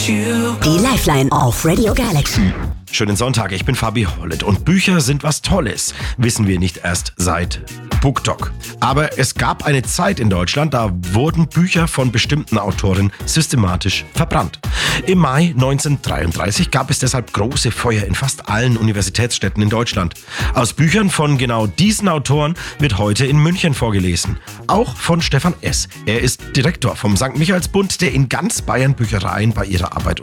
Die Lifeline auf Radio Galaxy. Schönen Sonntag, ich bin Fabi Hollett und Bücher sind was Tolles, wissen wir nicht erst seit BookTok. Aber es gab eine Zeit in Deutschland, da wurden Bücher von bestimmten Autoren systematisch verbrannt. Im Mai 1933 gab es deshalb große Feuer in fast allen Universitätsstädten in Deutschland. Aus Büchern von genau diesen Autoren wird heute in München vorgelesen. Auch von Stefan S. Er ist Direktor vom St. Michaelsbund, der in ganz Bayern Büchereien bei ihrer Arbeit